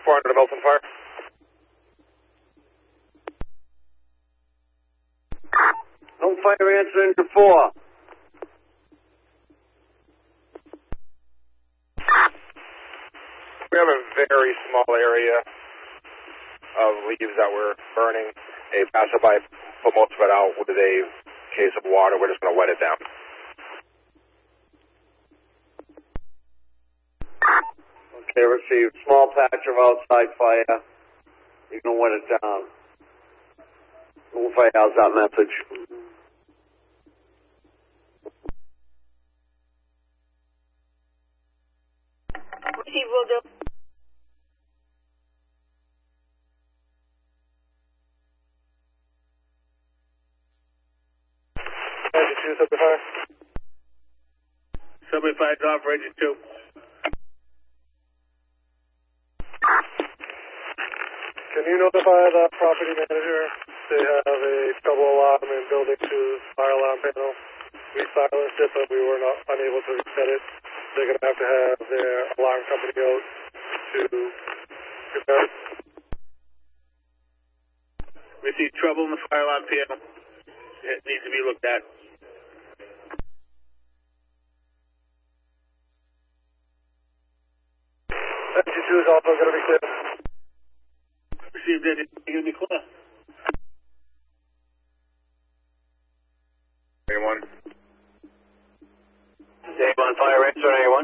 400 Milton Fire. No fire, answer engine 4. We have a very small area of leaves that we're burning. A passerby put most of it out with a case of water. We're just going to wet it down. Okay, received. Small patch of outside fire. You can wet it down. No fire, how's that message? Receive, will do. Engine 2, Subway 5. Subway 5's off for engine 2. Can you notify the property manager they have a double alarm in building 2's fire alarm panel? We silenced it, but we were not unable to reset it. They're going to have their alarm company out to repair it. We see trouble in the fire alarm panel. It needs to be looked at. Engine 2 is also going to be clear. Received engine, you're going to be clear. A1. A1 fire, answer A1.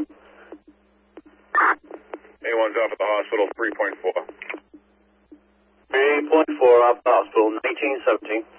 A1's off at the hospital, 3.4. 3.4 off the hospital, 1917.